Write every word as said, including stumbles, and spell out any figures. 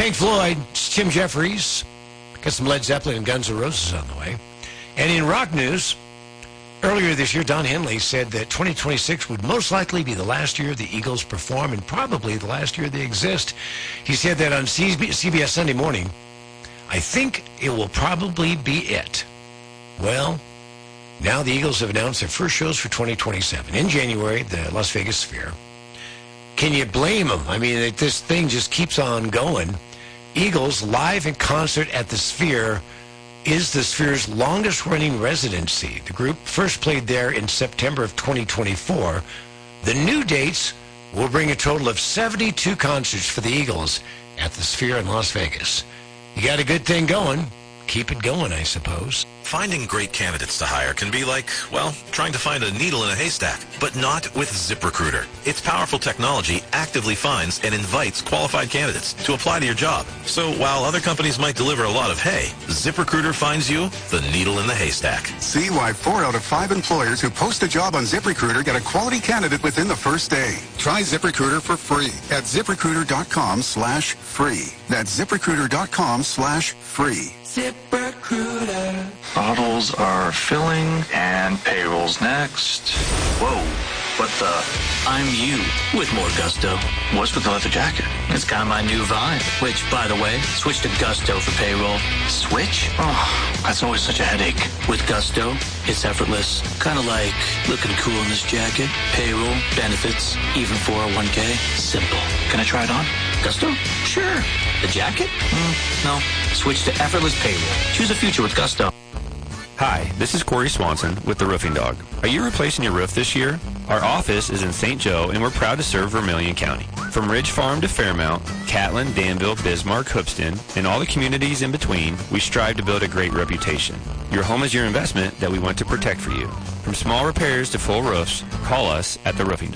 Pink Floyd, it's Tim Jeffries. Got some Led Zeppelin and Guns N' Roses on the way. And in rock news, earlier this year, Don Henley said that twenty twenty-six would most likely be the last year the Eagles perform and probably the last year they exist. He said that on C B S Sunday Morning. I think it will probably be it. Well, now the Eagles have announced their first shows for twenty twenty-seven. In January, the Las Vegas Sphere. Can you blame them? I mean, this thing just keeps on going. Eagles live in concert at the Sphere is the Sphere's longest-running residency. The group first played there in September of twenty twenty-four. The new dates will bring a total of seventy-two concerts for the Eagles at the Sphere in Las Vegas. You got a good thing going. Keep it going, I suppose. Finding great candidates to hire can be like, well, trying to find a needle in a haystack, but not with ZipRecruiter. Its powerful technology actively finds and invites qualified candidates to apply to your job. So while other companies might deliver a lot of hay, ZipRecruiter finds you the needle in the haystack. See why four out of five employers who post a job on ZipRecruiter get a quality candidate within the first day. Try ZipRecruiter for free at ZipRecruiter.com slash free. That's ZipRecruiter.com slash free. ZipRecruiter. Bottles are filling and payroll's next. Whoa, what the? I'm you with more gusto. What's with the leather jacket? It's kind of my new vibe. Which, by the way, switch to Gusto for payroll. Switch? Oh, that's always such a headache. With Gusto, it's effortless. Kind of like looking cool in this jacket. Payroll, benefits, even four oh one k. Simple. Can I try it on? Gusto? Sure. The jacket? Mm, no. Switch to effortless payroll. Choose a future with Gusto. Hi, this is Corey Swanson with The Roofing Dog. Are you replacing your roof this year? Our office is in Saint Joe, and we're proud to serve Vermilion County. From Ridge Farm to Fairmount, Catlin, Danville, Bismarck, Hoopston, and all the communities in between, we strive to build a great reputation. Your home is your investment that we want to protect for you. From small repairs to full roofs, call us at The Roofing Dog.